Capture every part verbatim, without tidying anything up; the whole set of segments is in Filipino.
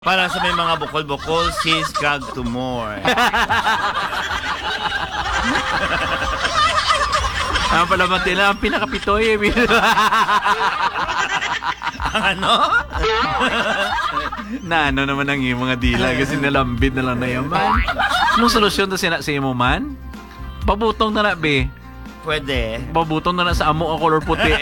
Para sa may mga bukol-bukol, sis, kag tumor. Ang pala matila, ang pinakapitoy. Ano? Na ano naman ang iyong mga dila kasi nalambid na lang na yan, man. Anong solusyon na sina sa imo, man? Pabutong na na, be. Pwede. Pabutong na na sa amo ang color puti.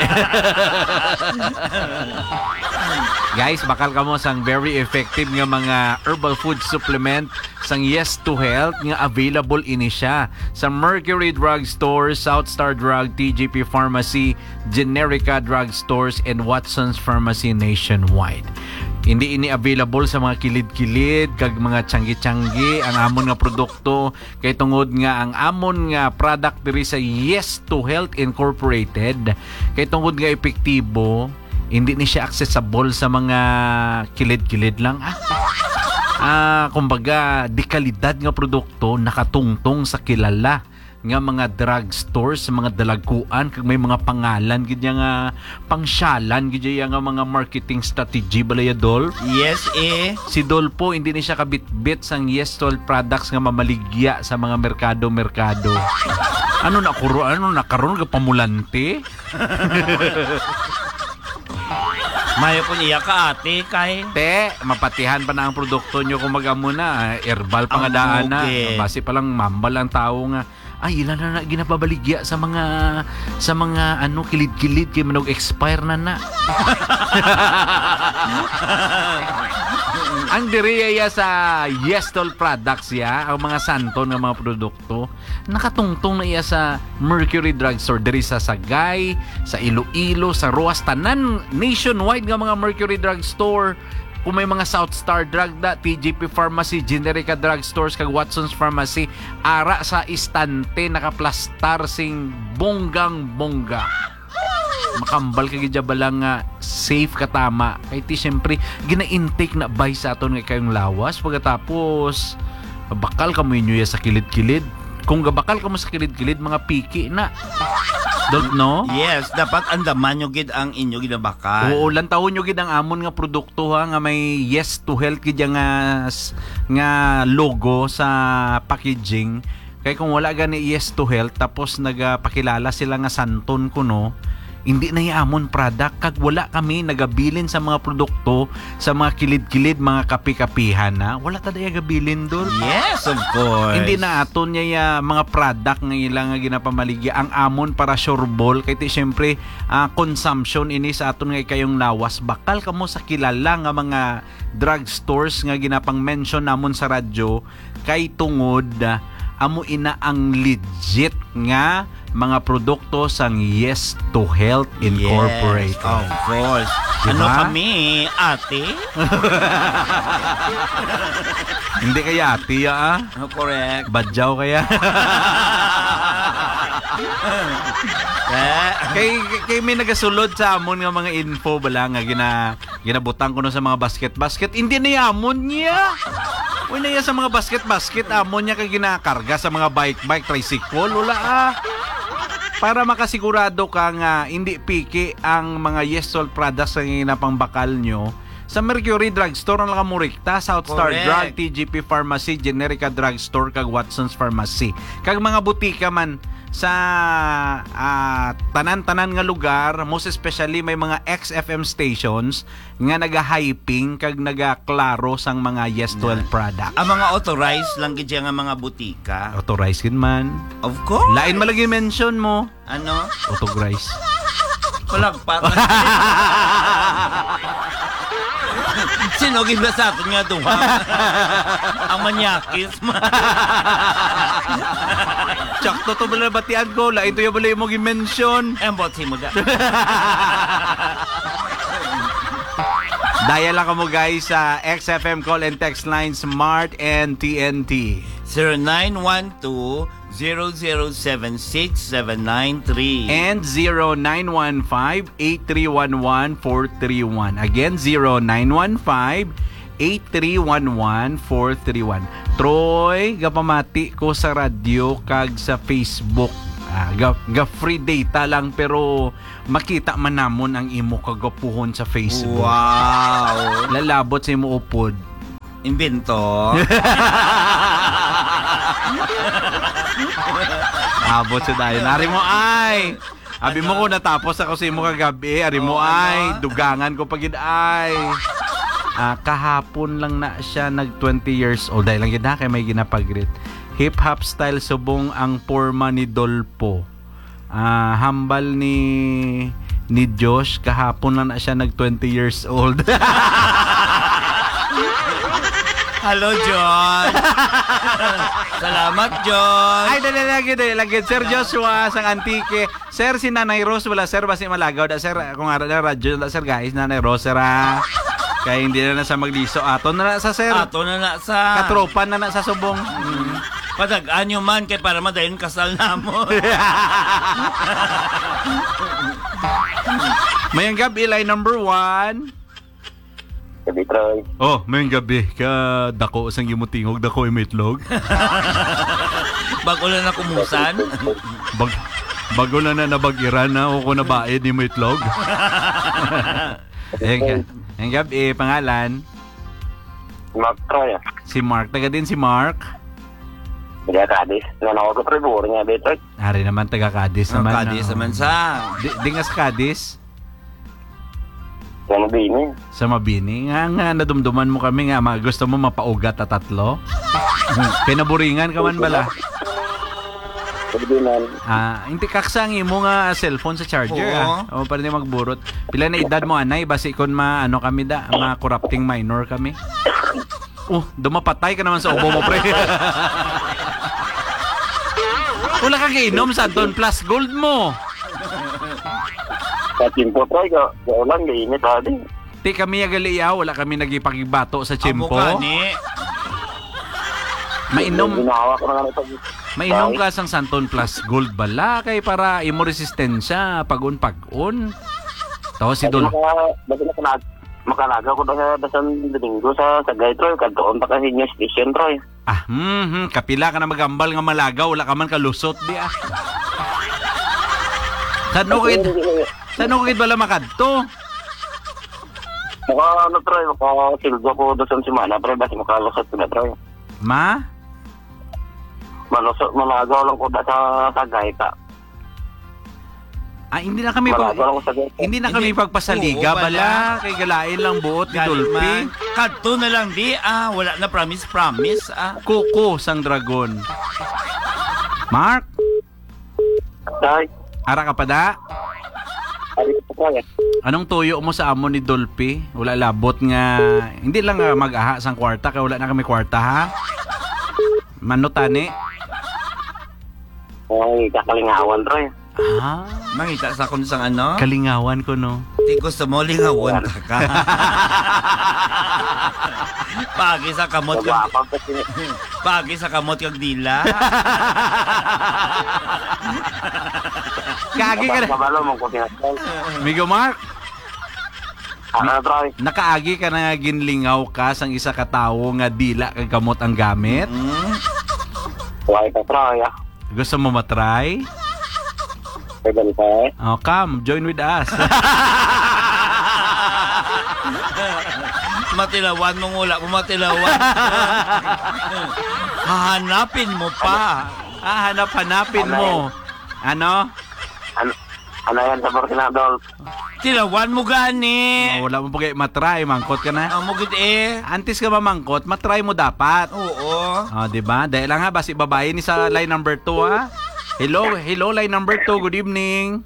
Guys, bakal kamo sang very effective nga mga herbal food supplement sang Yes to Health nga available ini siya sa Mercury Drug Stores, Southstar Drug, T G P Pharmacy, Generica Drug Stores, and Watson's Pharmacy nationwide. Hindi ini available sa mga kilid-kilid kag mga tiyanggi-tiyanggi ang amon nga produkto kay tungod nga ang amon nga product diri sa Yes to Health Incorporated kay tungod nga epektibo. Hindi ni siya accessible sa mga kilid-kilid lang. Ah, ah kumbaga, di kalidad nga produkto nakatungtong sa kilala nga mga drug stores, sa mga dalaguan, kag may mga pangalan, gidya nga pangsyalan, gidya nga mga marketing strategy, balaya, Dol? Yes, eh. Si Dol po, hindi ni siya kabit-bit sang Yes to Health products nga mamaligya sa mga merkado-merkado. Ano na kuro? Ano na karon ga pamulante? Mayo ko niya ka, ate, kay... Te, mapatihan pa na ang produkto nyo kung mag-amo na. Herbal pa nga daan na. Base pa lang mambal ang tao nga. Ay, ilan na na ginapabaligya sa mga sa mga ano kilid-kilid kay manog expire na na. Ang diriya sa Yes to Health products ya, ang mga santon nga mga produkto, nakatungtong na iya sa Mercury Drug Store diri sa Sagay, sa Iloilo, sa Roas, tanan nationwide nga mga Mercury Drug Store. Kung may mga Southstar Drug da, T G P Pharmacy, Generica Drug Stores, kag Watson's Pharmacy, ara sa istante nakaplastar sing bonggang-bongga. Makambal ka gidya balang nga safe katama. Kay ti syempre gina-intake na buy sa aton nga kayong lawas pagkatapos bakal ka mo inyo sa kilid-kilid. Kung gabakal ka mo sa kilid-kilid, mga piki na. Don't know? Yes, dapat andaman nyo gid ang inyo ginabakal. Oo, lantawon nyo gid ang amon nga produkto ha, nga may Yes to Health gid nga nga logo sa packaging. Kay kung wala gani Yes to Health tapos nagapakilala sila nga santon kuno, hindi na yaamon product kag wala kami nagabilin sa mga produkto sa mga kilid-kilid, mga kapi-kapihan na wala ta daya gabilin dol. Yes, of course. Hindi na aton niya ya, mga product nga ilang nga ginapamaligya ang amon para sureball kay ti syempre uh, consumption ini sa aton nga kayong lawas bakal kamo sa kilala nga mga drug stores nga ginapang mention namon sa radyo kay tungod uh, amo ina ang legit nga mga produkto sang Yes to Health Incorporated. Yes, of course. Diba? Ano kami, ate? Hindi kaya ate, ah? Oh, correct. Badyaw kaya? kay, kay may nagasulod sa amon nga mga info bala nga gina, ginabutang ko no sa mga basket-basket. Hindi na amon niya. Uy na yan sa mga basket-basket, amon niya kay ginakarga sa mga bike-bike, tricycle. Wala ah. Para makasigurado ka nga hindi piki ang mga Yes to Health products na ginapangbakal nyo, sa Mercury Drug Store ang lakamurikta, Southstar Drug, T G P Pharmacy, Generica Drug Store, kag Watson's Pharmacy. Kag mga butika man sa uh, tanan-tanan nga lugar, most especially may mga X F M stations nga naga-hyping kag naga-klaro sang mga Yes to Health product. Ang mga authorized lang gid nga mga butika. Authorized kin man. Of course. Lain malagi mention mo. Ano? Authorized. Palagpat. Sino gid ba sa atin nga duha? Ang manyakis. Tsakto to bala batian ko. Lain to yung bala yung mention. Embot si mo da. Daya lang ka mo guys sa X F M call and text line Smart and T N T. zero nine one two zero zero seven six seven nine three and zero nine one five eight three one one four three one. Again, zero nine one five eight three one one four three one. Troy, gapamati ko sa radyo kag sa Facebook. Ah, ga, ga free data lang pero makita man namon ang imo kagapuhon sa Facebook. Wow. Lalabot sa imo upod. Invento. Abot siya dahil. Ari mo ay. Abi mo ko natapos ako sa imo kagabi. Ari mo Oh, ay. ano? Dugangan ko pagid ay. Ah, kahapon lang na siya nag twenty years old. Dahil lang yun na kay may ginapagrit. Hip-hop style subong ang porma ni Dolpo. Ah, hambal ni ni Josh. Kahapon lang na siya nag twenty years old. Hello, John. Salamat, John. Ay, dali lagi, dali lagi. Sir Joshua, sang antike. Sir, si Nanay Rose, wala, sir, basi malagaw. Da, sir, kung ara na radyo, da, sir, guys, Nanay Rose, sir, ah. Kaya hindi na na sa magliso. Ato na na sa, sir. Ato na na sa... Katropan na na sa subong. Mm. Padagaan nyo man kay para madayon kasal na mo. Mayang gabi, line number one. Gabi, Troy. Oh, mayang gabi. Ka dako sang imutingog, dako imitlog. Bago lang na kumusan. Bag, bago na na nabagiran na o kung nabae ni mitlog. Mayang mayang gabi, pangalan. Mark Troy. Si Mark. Taga din si Mark. Hindi ka Kadis. Nanakaw ko Troy, buwan nga, Troy. Ari naman, taga Cadiz Ang naman. kadis ah. naman sa... Di, di nga sa Cadiz. Yan ang bini. Sa Mabini. Nga nga, nadumduman mo kami nga. Ma- gusto mo mapaugat at tatlo? Pinaburingan ka man bala. Gabi man. Ah, hindi kaksangi mo nga cellphone sa charger. Oo. Ah. O para di magburot. Pila na edad mo anay basi kon ma ano kami da, ma corrupting minor kami. Oh, dumapatay ka naman sa ubo mo pre. Wala kang inom sa Don Plus Gold mo. Sa Chimpo, Troy, ka. Kaya lang, gainit, adi. Ti kami agaliyaw, wala kami nagipagibato sa Amo chimpo. ka ni... Mainom, Ginawa ko na nga ito. mainom ka sang Santon Plus Gold bala kay para imo resistensya pag-un pag-un. Tapos si Don Basta makalag, makalaga ko na sa dasan linggo sa Sagay, Troy. Kantoon pa kasi niya station, Troy. Ah, hmm, hmm, kapila ka na magambal nga malagaw, wala ka man kalusot di ah. Sano kid, sano kid bala makadto? Mukha ano, Troy, mukha silgo ko dasan si Mana, Troy. Basta makalusot ko na, Troy. Ma? Malusot, malagaw lang ko na sa Sagay, ta. Ah, hindi na kami pag, Malagaw lang ko sa Sagay. hindi na kami Hindi. pagpasaliga Oo, bala, bala. kay galain lang buot ni Galit Dolphy. man. Kadto na lang di ah. Wala na promise, promise ah. Kuko sang dragon. Mark, Troy, ara ka pa da? ari ko, Troy. Anong tuyo mo sa amo ni Dolphy? Wala labot nga, hindi lang nga mag-aha sang kwarta, kaya wala na kami kwarta ha? Mano tani? Ay, kakalingawan, Troy. Ah, Mangita sa kun sang ano? kalingawan ko no. Di gusto mo lingawon ka ka. Pagi sa kamot kag Magwapang kasi. pagi sa kamot kag dila. Kaagi ka na. Kabalo mo ko tinatay. Migo Mark, Ano, Troy? nakaagi ka na nga ginlingaw ka sang isa ka tawo nga dila kag gamot ang gamit. Mm. Huwag ka, Troy, ah. Gusto mo matry? Pwede ka, eh. Oh, come, join with us. Matilawan mo wala mo matilawan. Hahanapin mo pa. ah, hanap-hanapin mo. Ano? Ano, ano yan sa Borsinadol? Tilawan mo gani. Oh, wala mo pagay matry, mangkot ka na. Amo gid eh. Antes ka ba mangkot, matry mo dapat. Oo. Oh, di ba? Dahil lang ha, basi babae ni sa line number two ha. Hello, hello line number two. Good evening.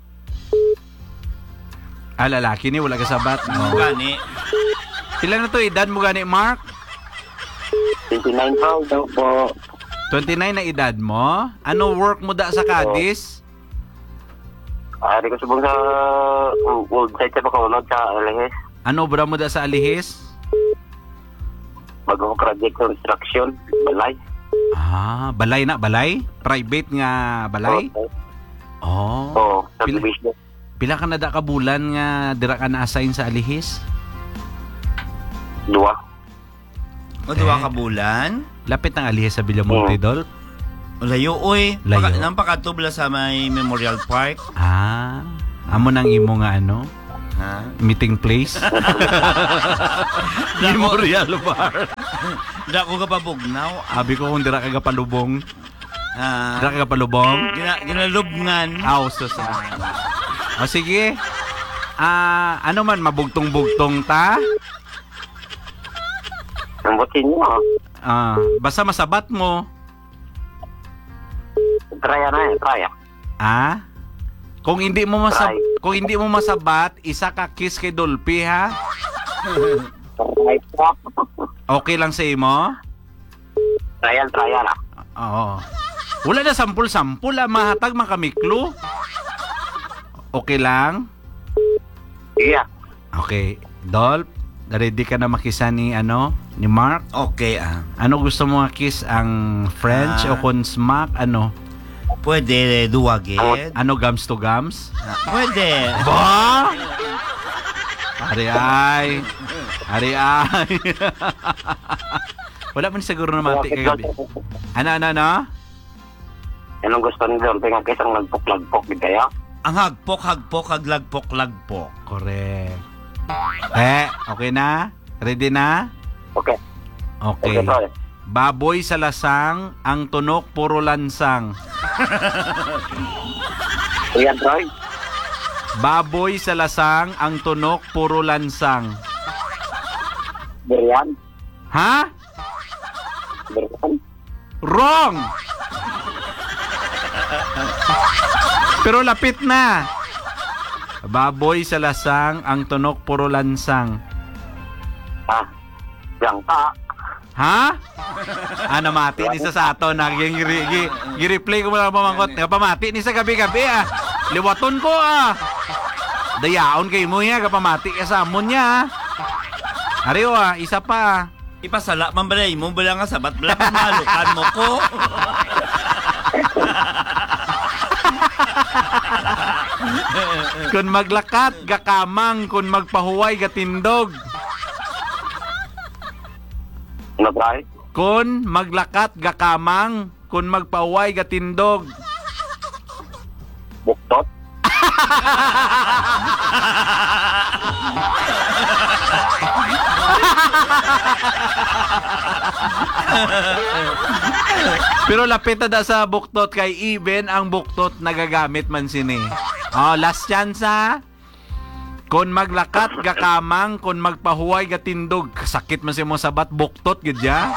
Ah, lalaki ni wala kasabat. Amo Oh. gani. Ilan na to edad mo gani, Mark? twenty-nine po, daw po. twenty-nine na edad mo? Ano work mo da sa Cadiz? Ari ko subong sa uh, old site sa Bacolod sa Alihis. Ano bra mo da sa Alihis? Bago project construction, balay. Ah, balay na, balay? Private nga balay? Oh. Oo, sa Pila- business. Pila ka na da ka bulan nga dira ka na-assign sa Alihis? Dua. O duwa ka bulan. Lapit ng Alihis sa Villamonte, Oo. Dolp? Layo oy. Layo. Paka, nang pakatubla sa may Memorial Park. Ah, amo nang imo nga ano? Ha? Meeting place? Memorial Park. Da ko ka pabugnaw. Abi ko kung dira ka palubong. Ah, Dira ka palubong. gina, ginalubngan. Aw, sus. O sige. Ah, ano man mabugtong-bugtong ta? Nambutin niyo. Ah, basta masabat mo. Trya na eh, trya. Ah? Kung hindi mo masab Try. kung hindi mo masabat, isa ka kiss kay Dolphy ha. Try po. Okay lang sa imo? Trial, trial ah. Oo. Wala na sampul-sampul ah, mahatag man kami clue. Okay lang? Iya. Okay. Dolph, ready ka na makisa ni ano, ni Mark? Okay, ah. Ano gusto mo kiss, ang French Ah. o kung smack ano? Pwede duwagin. Ano gums to gums? Ah, pwede. Ba? Ari ay. Ari ay. Wala man siguro na mati kagabi. Ano, ano, ano? Anong gusto ni Don? Tingnan kisang nagpok-lagpok din kaya? Ang hagpok, hagpok, haglagpok, lagpok. Correct. Eh, okay na? Ready na? Okay. Okay. Okay, Troy. Baboy sa lasang, ang tunok puro lansang. Iyan, Troy. Baboy sa lasang, ang tunok puro lansang. Berian. Ha? Berian. Wrong! Pero lapit na. Baboy sa lasang, ang tunok puro lansang. Ah. Yang ta. Ha? Ano mati ni sa sato na gi-replay ko mo lang pamangkot. Kapamati ni sa gabi-gabi ah. Liwaton ko ah. Dayaon kay mo ya kapamati ka sa amon niya. Ariyo ah, isa pa. Ipasala man balay mo bala nga sabat bala malukan mo ko. Kun maglakat gakamang, kun magpahuway gatindog. Ano, Troy? Kun maglakat gakamang, kun magpahuway gatindog. Buktot. Pero lapit na da sa buktot kay even ang buktot nagagamit man sini. Oh, last chance ha. Kun maglakat gakamang, kun magpahuway gatindog. Sakit man si mo sabat buktot gid ya.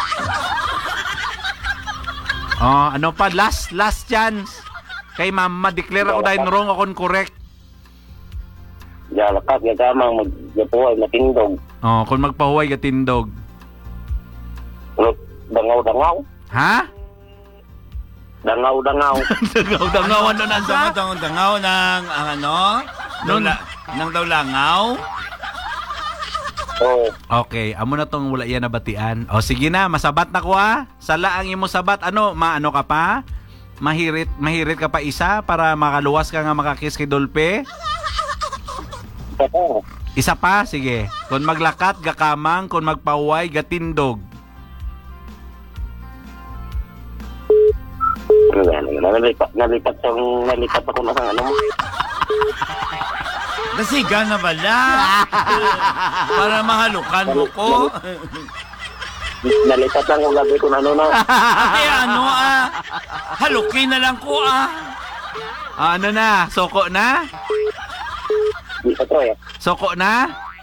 Oh, ano pa last last chance. Kay mama declare ako dahil wrong akong correct. Yalakat, gagamang, maggapuay, matindog. Oh, kun magpahuway gatindog. Dangaw-dangaw. Ha? Dangaw-dangaw. Dangaw-dangaw ano na sa? Dangaw, dangaw ng ang ano? Nun- Dawla, ng dawlangaw. Oo. Okay, amo na tong wala yan nabatian. O sige na, masabat na ko ha. Sala ang imo sabat. Ano, maano ka pa? Mahirit, mahirit ka pa isa para makaluwas ka nga makakiss kay Dolphy? Oo. Isa pa, sige. Kung maglakat, gakamang, kung magpaway, gatindog. Ano yan? Nalipat, nalipat, sang, nalipat ako na sang ano mo. Nasiga na bala. Para mahalukan mo ko. Nalipat lang ko gabi kung ano na. Ate ano ah. Halukin na lang ko ah. Ah, ano na? Soko na? Di pa to eh. Soko na?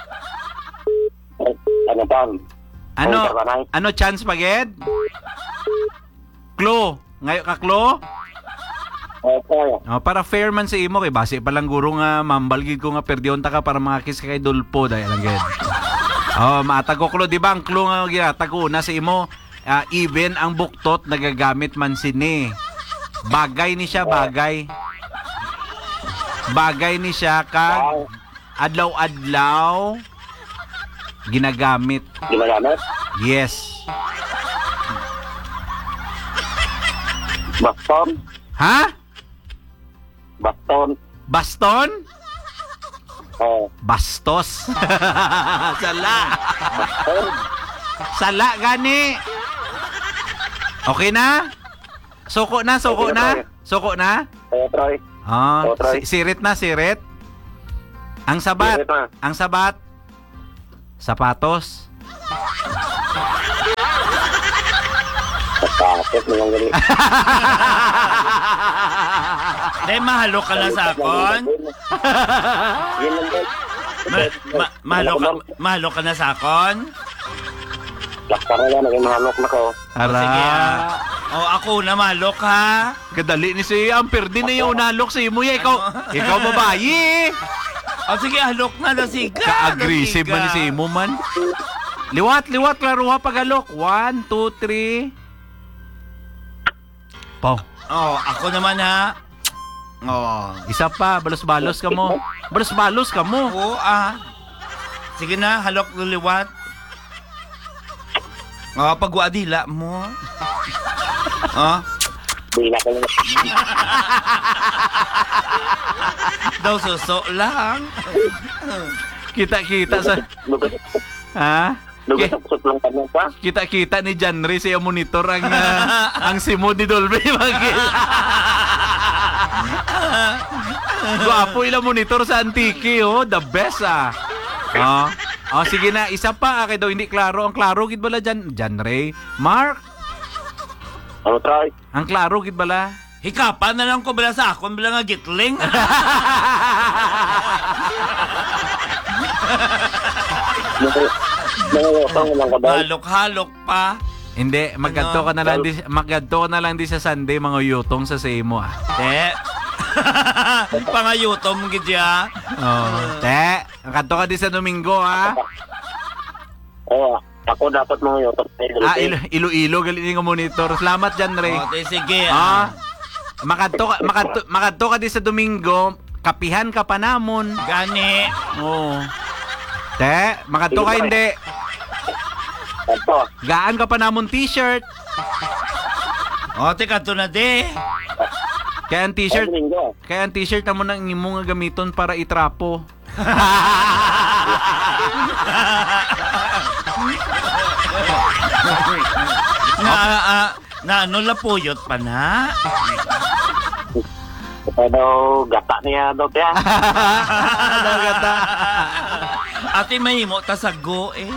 Ano pa? Ano? Ang kabanay. Ano chance paged? Klo. Ngayon ka klo? Oo, Troy. Oh, para fair man sa imo kay base pa lang guro nga mambalgid ko nga perdyon ta ka para makakiss ka kay Dolpho dahil lang gid. Oh, maatag ko klo di ba ang klo nga ginatag ko na sa imo, ah, even ang buktot nagagamit man sini. Bagay ni siya bagay. Bagay ni siya kag adlaw-adlaw ginagamit. Ginagamit? Yes. Baston? Ha? Baston? Baston? Oo. Bastos. Sala. Baston? Sala gani. Okay na? Suko na, suko na. Suko na? Oo, Troy. Ah, Oo, try. si- sirit na, sirit. Ang sabat, Sirit na. ang sabat. Sapatos. Tapos mga gali. Dahil mahalo ka na sa akon. Yan lang ba? Ma, ma, mahalo, ka, mahalo ka na sa akon. Lakpara na, naging mahalok na ko. Ara. Sige ah. O ako na malok ha. Kadali ni si Amper din na yung nalok sa imo ya. Ikaw, ikaw babayi. O sige, halok na na siga. Ka-aggressive man ni si imo man. Liwat, liwat, klaro ha pagalok. One, two, three. Pau. Oh, ako naman ha. Oh. Isa pa, balos-balos ka mo. Balos-balos ka mo. Oo ah. Sige na, halok luliwat. Oh, pagwadila mo. Oh. Bila ka lang. Daw suso lang. Kita-kita sa... Ha? Lugasap-sap lang ka pa. Kita-kita ni John Ray sa monitor ang uh, ang simo ni Dolby. Guwapo ila monitor sa Antique, oh. The best, ah. Oh. Oh, sige na. Isa pa, ah, kay daw hindi klaro. Ang klaro, gid bala, John, John Ray. Mark, Ano try? ang klaro, gid bala. Hikapan na lang ko bala sa akon bala nga gitling. Mga yotang lang ka ba? Halok-halok pa. Hindi, maggadto ka na lang di, maggadto ka na lang di sa Sunday mga yutong sa simo, ah. Te. Pangayutom gidya. Oh. Te, maggadto ka di sa Domingo, ha. Oo. Ako dapat mga yotang. Ah, ilo, ilo-ilo galing nga monitor. Salamat, John Ray. O, te, sige. Ah. Makadto ka makadto, makadto ka di sa Domingo, kapihan ka pa namon. Gani. Oo. Te, makadto ka hindi. Ito. Gaan ka pa namon t-shirt. O, te, kato na de. Kaya ang t-shirt, Domingo. kaya ang t-shirt mo nang imo nga gamiton para itrapo. Na, ah, na ano lapuyot pa na. Ito daw gata niya daw tiya. Ano gata? Ate mahimo ta sago eh.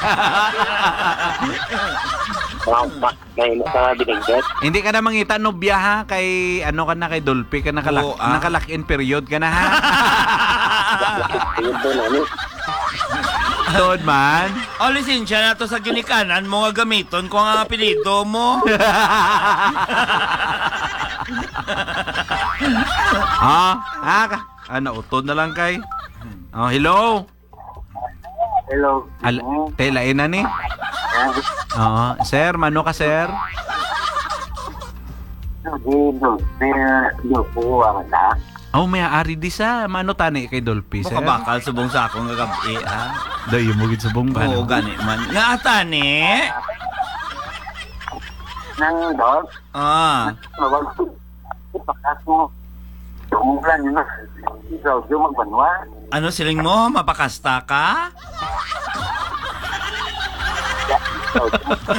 Rampak ngayon sa binigdat. Hindi ka na mangita nobya ha kay ano ka na kay Dolphy ka nakalak Oo, ah. nakalock-in period ka na ha. Ayun doon ano. Doon man. O, lisensya na to sa ginikanan mo nga gamiton ko ang apelido mo. Ah, ah, ka- ano utod na lang kay. Oh, hello. Hello. Al telain na ni. Oo, sir, mano ka sir? Dito, pero dito ako ta. Oh, may ari di sa mano tani kay Dolphy sir. Baka bakal subong sa akong gagabi ah. Do mo gid subong ba? Oo, gani man. Nga ata ni. Nang dog, Ah. mawag ko. Ipakas mo. Tumulan yun na. Ikaw, yung magbanwa. Ano siling mo? Mapakasta ka? Ikaw,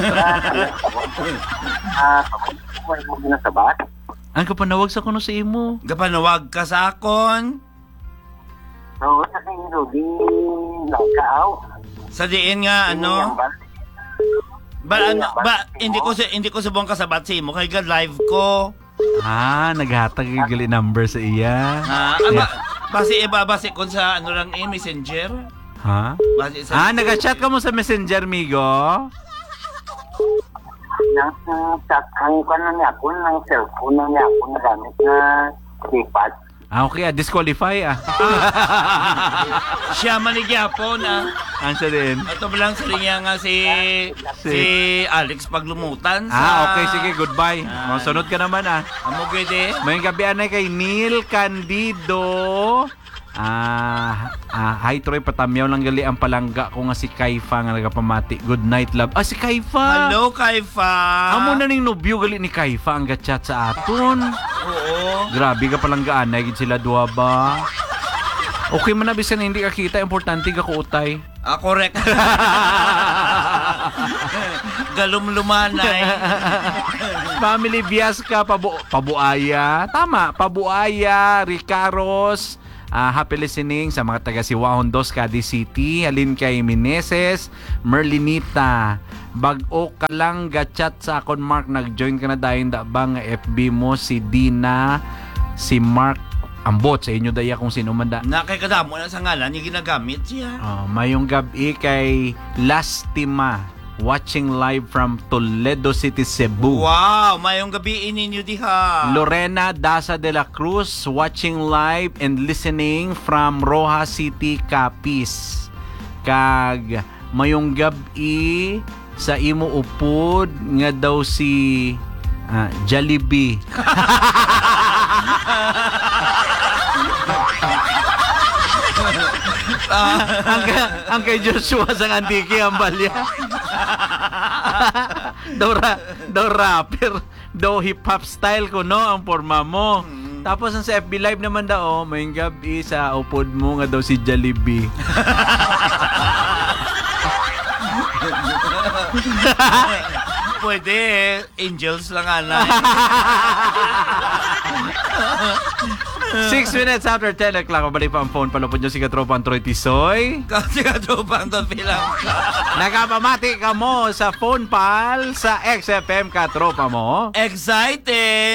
ah, kapag mo ginasabat. Ang kapanawag sa kuno sa imo. Gapanawag ka sa akon. So, sa kanino, di nakaaw. Sa diin nga ano? Ba ano ba hindi ko si- hindi ko subong kasabat sa imo kay ga live ko. Ah, naghatag yung gali number sa iya. Ah, aba, base iba base kon sa ano lang eh Messenger. Ha? Base sa Ah, nag-chat ka mo sa Messenger, migo? Nang chat ang kanan niya ko, ng cellphone na niya ako na gamit na keypad. Ah, okay, ah, disqualify ah. siya manigyapon ah. Answer din. Ato ba lang sa linya nga si si Alex paglumutan sa Ah, okay, sige, goodbye. Ah. Oh, sunod ka naman ah. Amo gede. May gabi anay kay Neil Candido. Ah, ah, hi Troy, patamyaw lang gali ang palangga ko nga si Kaifa nga nagapamati. Good night, love. Ah, si Kaifa. Hello Kaifa. Amo na ning nobyo gali ni Kaifa ang gatchat sa aton. Oo. Grabe ka palang gaanay gid sila duwa ba? Okay man na bisan hindi ka kita, importante ka kuutay. Ah, correct. Galumlumanay. Family bias ka pabu pabuaya. Tama, pabuaya, Ricaros, Ah, happy listening sa mga taga Siwahon dos, Cadiz City. Halin kay Meneses, Merlinita. Bag-o ka lang gachat sa akon, Mark. Nag-join ka na dahil da bang F B mo si Dina, si Mark Ambot. Sa inyo daya kung sino man da. Na kay kadamo na sa ngalan, yung ginagamit siya. Oh, mayong gabi kay Lastima, watching live from Toledo City, Cebu. Wow, mayong gabi ninyo diha. Lorena Daza de la Cruz, watching live and listening from Rojas City, Capiz. Kag mayong gabi sa imo upod nga daw si ah, Jollibee. ang, ka- ang kay Joshua sa Antique ang balya. daw, ra- daw rapper, daw hip-hop style ko, no? Ang forma mo. Tapos ang sa F B Live naman daw, may gabi sa upod mo nga daw si Jollibee. Pwede, angels lang ana. Six minutes after ten o'clock, mabalik pa ang phone. Palupod nyo si Katropang Troy Tisoy. Kasi katropang to pilang ka. Nakapamati ka mo sa phone pal sa X F M Katropa mo. Excited!